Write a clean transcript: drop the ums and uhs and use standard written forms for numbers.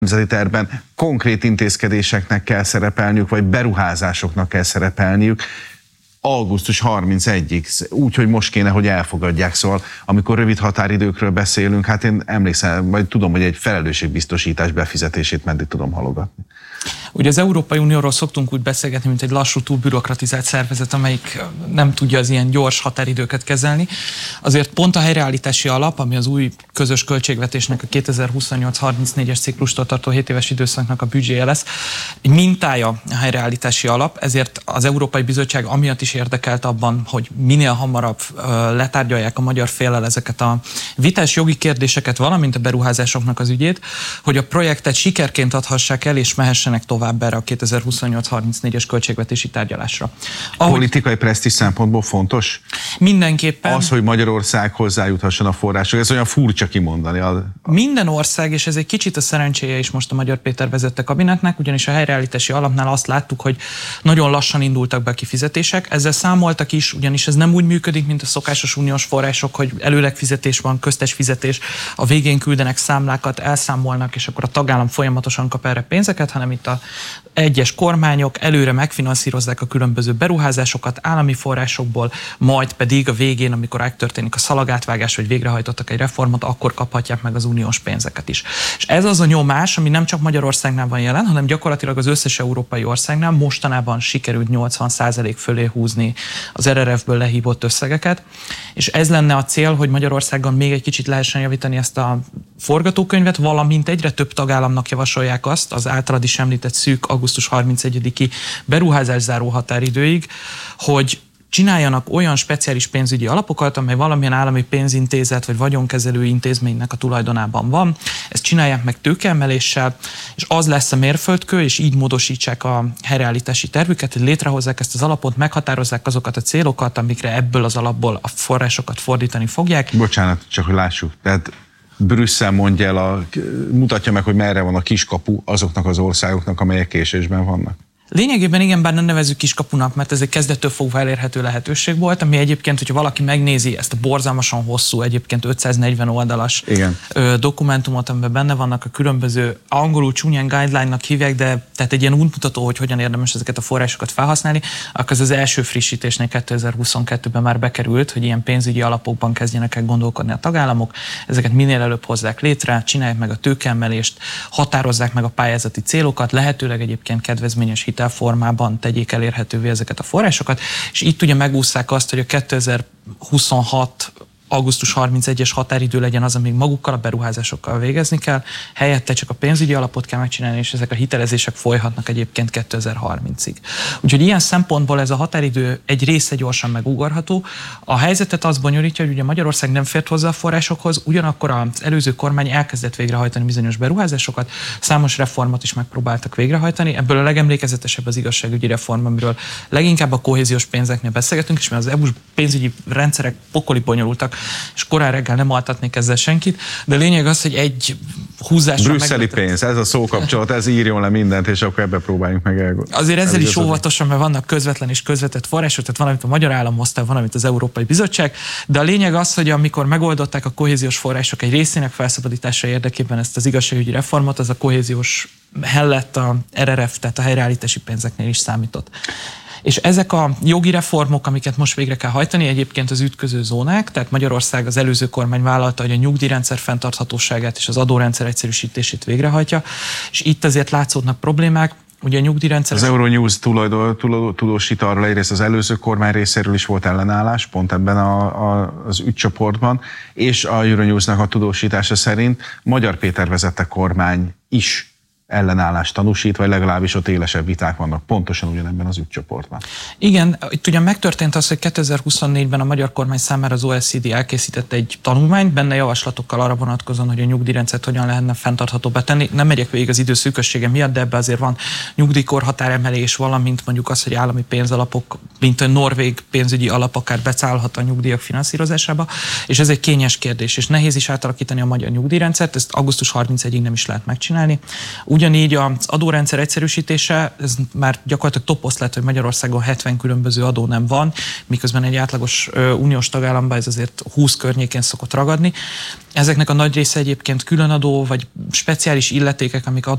nemzeti tervben konkrét intézkedéseknek kell szerepelniük, vagy beruházásoknak kell szerepelniük augusztus 31-ig, úgy, hogy most kéne, hogy elfogadják. Szóval, amikor rövid határidőkről beszélünk, hát én emlékszem, vagy tudom, hogy egy felelősségbiztosítás befizetését meddig tudom halogatni. Ugye az Európai Unióról szoktunk úgy beszélgetni, mint egy lassú, túl bürokratizált szervezet, amelyik nem tudja az ilyen gyors határidőket kezelni. Azért pont a helyreállítási alap, ami az új közös költségvetésnek a 2028-34-es ciklustól tartó 7 éves időszaknak a büdzséje lesz, egy mintája a helyreállítási alap, ezért az Európai Bizottság amiatt is érdekelt abban, hogy minél hamarabb letárgyalják a magyar féllel ezeket a vitás jogi kérdéseket, valamint a beruházásoknak az ügyét, hogy a projektet sikerként adhassák el, és mehessenek tovább erre a 2028-34-es költségvetési tárgyalásra. Politikai presztízs szempontból fontos? Mindenképpen. Az, hogy Magyarország hozzájuthasson a források, ez olyan furcsa kimondani. Minden ország, és ez egy kicsit a szerencséje is most a Magyar Péter vezette kabinetnek, ugyanis a helyreállítási alapnál azt láttuk, hogy nagyon lassan indultak be a kifizetések, ezzel számoltak is, ugyanis ez nem úgy működik, mint a szokásos uniós források, hogy előleg fizetés van, köztes fizetés, a végén küldenek számlákat, elszámolnak, és akkor a tagállam folyamatosan kap erre pénzeket, hanem itt a egyes kormányok előre megfinanszírozzák a különböző beruházásokat állami forrásokból, majd pedig a végén, amikor megtörténik a szalagátvágás, vagy végrehajtottak egy reformot, akkor kaphatják meg az uniós pénzeket is. És ez az a nyomás, ami nem csak Magyarországnál van jelen, hanem gyakorlatilag az összes európai országnál mostanában sikerült 80% fölé húzni az RRF-ből lehívott összegeket, és ez lenne a cél, hogy Magyarországon még egy kicsit lehessen javítani ezt a forgatókönyvet, valamint egyre több tagállamnak javasolják azt az általad is említett szűk augusztus 31-i beruházászáró határidőig, hogy csináljanak olyan speciális pénzügyi alapokat, amely valamilyen állami pénzintézet vagy vagyonkezelő intézménynek a tulajdonában van. Ezt csinálják meg tőkeemeléssel, és az lesz a mérföldkő, és így módosítsák a helyreállítási tervüket, hogy létrehozzák ezt az alapot, meghatározzák azokat a célokat, amikre ebből az alapból a forrásokat fordítani fogják. Bocsánat, csak hogy lássuk. Tehát Brüsszel mondja el, mutatja meg, hogy merre van a kiskapu azoknak az országoknak, amelyek késésben vannak. Lényegében igen, bár nem nevezzük kiskapunak, mert ez egy kezdettől fogva elérhető lehetőség volt, ami egyébként, hogyha valaki megnézi ezt a borzalmasan hosszú, egyébként 540 oldalas dokumentumot, amiben benne vannak a különböző, angolul csúnyán guideline-nak hívják, de tehát egy ilyen útmutató, hogy hogyan érdemes ezeket a forrásokat felhasználni, akkor az első frissítésnél 2022-ben már bekerült, hogy ilyen pénzügyi alapokban kezdjenek el gondolkodni a tagállamok, ezeket minél előbb hozzák létre, csinálják meg a tőkeemelést, határozzák meg a pályázati célokat, lehetőleg egyébként kedvezményes formában tegyék elérhetővé ezeket a forrásokat, és itt ugye megúszszák azt, hogy a 2026 augusztus 31-es határidő legyen az, amíg magukkal a beruházásokkal végezni kell, helyette csak a pénzügyi alapot kell megcsinálni, és ezek a hitelezések folyhatnak egyébként 2030-ig. Úgyhogy ilyen szempontból ez a határidő egy része gyorsan megugorható. A helyzetet az bonyolítja, hogy ugye Magyarország nem fért hozzá a forrásokhoz, ugyanakkor az előző kormány elkezdett végrehajtani bizonyos beruházásokat, számos reformot is megpróbáltak végrehajtani. Ebből a legemlékezetesebb az igazságügyi reform, amiről leginkább a kohéziós pénzeknél beszélgetünk, és mert az EU-s pénzügyi rendszerek pokoli bonyolultak, és korán reggel nem altatnék ezzel senkit, de lényeg az, hogy egy húzásra brüsszeli pénz, ez a szókapcsolat, ez írjon le mindent, és akkor ebbe próbáljuk meg elgondolni. Azért ezzel is óvatosan, mert vannak közvetlen és közvetett források, tehát van, amit a magyar állam hozta, van, amit az Európai Bizottság, de a lényeg az, hogy amikor megoldották a kohéziós források egy részének felszabadítása érdekében ezt az igazságügyi reformot, az a kohéziós mellett a RRF, tehát a helyreállítási pénzeknél is számított. És ezek a jogi reformok, amiket most végre kell hajtani, egyébként az ütköző zónák, tehát Magyarország az előző kormány vállalta, hogy a nyugdíjrendszer fenntarthatóságát és az adórendszer egyszerűsítését végrehajtja, és itt azért látszódnak problémák. Ugye a nyugdíjrendszer... Az Euronews tudósít arról, egyrészt az előző kormány részéről is volt ellenállás, pont ebben az ügycsoportban, és a Euronewsnak a tudósítása szerint Magyar Péter vezette kormány is ellenállást tanúsít, vagy legalábbis ott élesebb viták vannak pontosan ugyanebben az ügycsoportban. Igen, itt ugyan megtörtént az, hogy 2024-ben a magyar kormány számára az OECD elkészített egy tanulmányt, benne javaslatokkal arra vonatkozóan, hogy a nyugdíjrendszert hogyan lehetne fenntarthatóbbá tenni. Nem megyek végig az idő szűkössége miatt, de ebbe azért van nyugdíjkorhatáremelés, valamint mondjuk az, hogy állami pénzalapok, mint a norvég pénzügyi alap akár beszállhat a nyugdíjak finanszírozásába, és ez egy kényes kérdés, és nehéz is átalakítani a magyar nyugdíjrendszert, ezt augusztus 31-ig nem is lehet megcsinálni. Ugyanígy az adórendszer egyszerűsítése, ez már gyakorlatilag toposz lett, hogy Magyarországon 70 különböző adó nem van, miközben egy átlagos uniós tagállamban ez azért 20 környékén szokott ragadni. Ezeknek a nagy része egyébként különadó, vagy speciális illetékek, amik